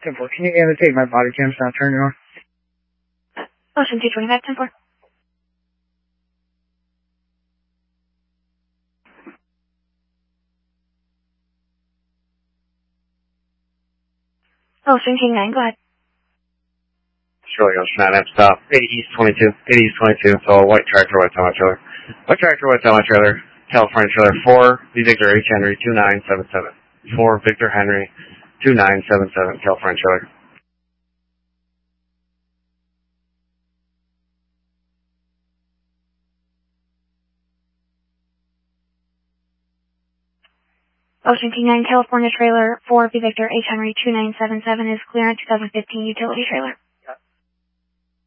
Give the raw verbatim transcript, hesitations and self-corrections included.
ten four, can you annotate my body cam's not turning on? Ocean two twenty-five, ten four. Ocean King nine, go ahead. Shirley Ocean nine, I'm stop. eighty East twenty-two. eighty East twenty-two, so white tractor, white semi trailer. White tractor, white semi trailer. California trailer four, V Victor H Henry two nine seven seven. four Victor Henry two nine seven seven, California trailer. Ocean King nine, California trailer four, V Victor H Henry two nine seven seven is clear on two thousand fifteen utility trailer.